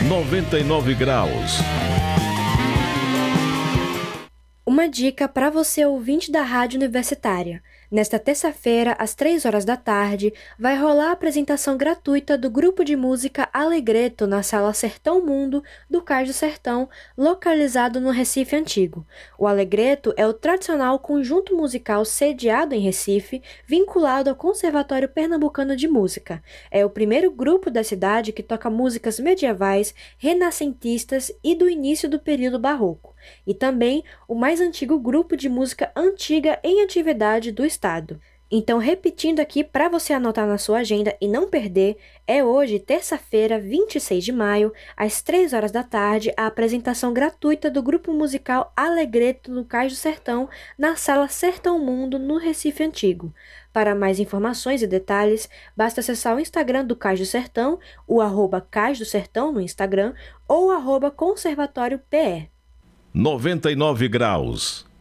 99 graus. Uma dica para você ouvinte da Rádio Universitária. Nesta terça-feira, às 3 horas da tarde, vai rolar a apresentação gratuita do grupo de música Alegreto na Sala Sertão Mundo do Cais do Sertão, localizado no Recife Antigo. O Alegreto é o tradicional conjunto musical sediado em Recife, vinculado ao Conservatório Pernambucano de Música. É o primeiro grupo da cidade que toca músicas medievais, renascentistas e do início do período barroco, e também o mais antigo grupo de música antiga em atividade do estado. Então, repetindo aqui para você anotar na sua agenda e não perder, é hoje, terça-feira, 26 de maio, às 3 horas da tarde, a apresentação gratuita do grupo musical Alegreto no Cais do Sertão, na Sala Sertão Mundo, no Recife Antigo. Para mais informações e detalhes, basta acessar o Instagram do Cais do Sertão, o @Cais do Sertão no Instagram, ou @Conservatório PE. 99 graus.